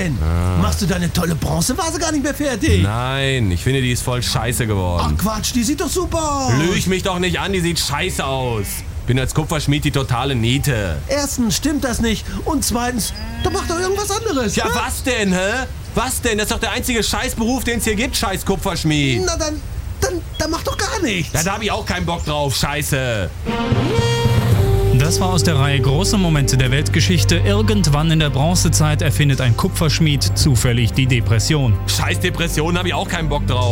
denn? Machst du deine tolle Bronzevase gar nicht mehr fertig? Nein, ich finde, die ist voll scheiße Ach geworden. Quatsch, die sieht doch super aus. Lüg mich doch nicht an, die sieht scheiße aus. Bin als Kupferschmied die totale Niete. Erstens stimmt das nicht und zweitens, da macht doch irgendwas anderes. Ja, was denn, hä? Was denn? Das ist doch der einzige Scheißberuf, den es hier gibt, scheiß Kupferschmied. Na dann mach doch gar nichts. Ja, da hab ich auch keinen Bock drauf, scheiße. Das war aus der Reihe Große Momente der Weltgeschichte. Irgendwann in der Bronzezeit erfindet ein Kupferschmied zufällig die Depression. Scheiß Depression, hab ich auch keinen Bock drauf.